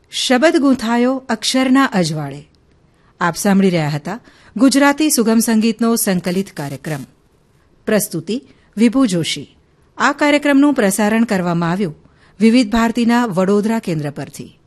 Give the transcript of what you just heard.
શબદ ગૂંથાયો અક્ષરના અજવાળે. આપ સાંભળી રહ્યા હતા ગુજરાતી સુગમ સંગીતનો સંકલિત કાર્યક્રમ. પ્રસ્તુતિ વિભુ જોશી. આ કાર્યક્રમનું પ્રસારણ કરવામાં આવ્યું વિવિધ ભારતીના વડોદરા કેન્દ્ર પરથી.